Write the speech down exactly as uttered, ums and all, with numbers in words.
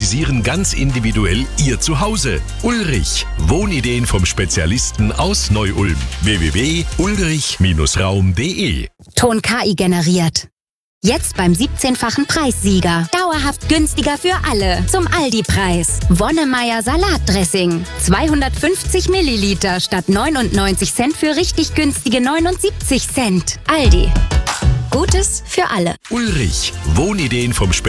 personalisieren ganz individuell Ihr Zuhause. Ulrich. Wohnideen vom Spezialisten aus Neu-Ulm. w w w punkt ulrich Raum punkt de Ton K I generiert. Jetzt beim siebzehnfachen Preissieger. Dauerhaft günstiger für alle. Zum Aldi-Preis. Wonnemeier Salatdressing. zweihundertfünfzig Milliliter statt neunundneunzig Cent für richtig günstige neunundsiebzig Cent. Aldi. Gutes für alle. Ulrich. Wohnideen vom Spezialisten